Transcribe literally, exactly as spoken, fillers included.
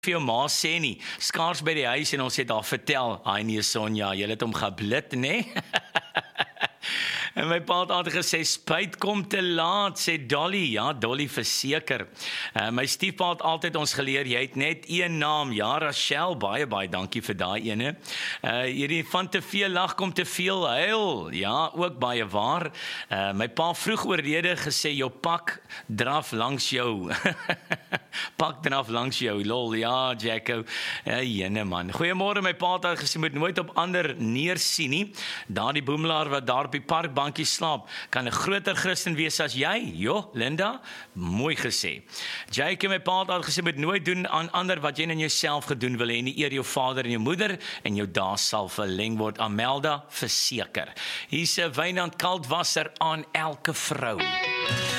vir jou ma sê nie, skaars by die huis en ons het haar vertel, ai nee Sonja, jy het hom geblit, né? En my pa het altyd gesê, spyt kom te laat, sê Dolly, ja, Dolly verseker. Uh, my stiefpa het altyd ons geleer, jy het net een naam, ja, Rachel, baie, baie dankie vir daai ene. Uh, hierdie van te veel lag kom te veel huil, ja, ook baie waar. Uh, my pa vroeg oorrede gesê, jou pak draf langs jou. Pak draf langs jou, lol, ja, Jacko. Ja, jene man. Goeiemôre, my pa het gesê, moet nooit op ander neersien nie. Daar die boemelaar wat daar op die parkbankie slaap, kan 'n groter Christen wees as jy. Jo, Linda, mooi gesê. Jacko, my pa het gesê, moet nooit doen aan ander wat jy in jouself gedoen wil hê nie. Eer jou vader en jou moeder en jou dae sal verleng word. Amelda, verseker. Hier's 'n Wynand Kaltwasser aan elke vrou.